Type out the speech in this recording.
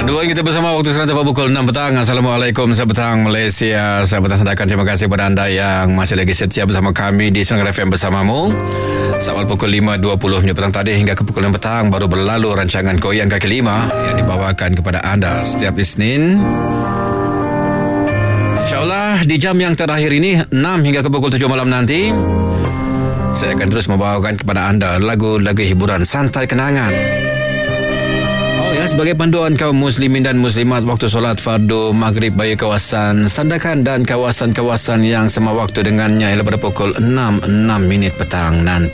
Dua kita bersama waktu sekarang tepat pukul 6 petang. Assalamualaikum, selamat petang Malaysia. Saya bersandakan terima kasih kepada anda yang masih lagi setia bersama kami di Sinar FM bersamamu. Awal pukul 5.20 minit petang tadi hingga ke pukul 6 petang baru berlalu rancangan Goyang Kaki Lima yang dibawakan kepada anda setiap Isnin. InsyaAllah di jam yang terakhir ini 6 hingga ke pukul 7 malam nanti saya akan terus membawakan kepada anda lagu-lagu hiburan santai kenangan. Sebagai panduan kaum muslimin dan muslimat waktu solat fardu maghrib bagi kawasan Sandakan dan kawasan-kawasan yang sama waktu dengannya ialah pada pukul 6 minit petang nanti.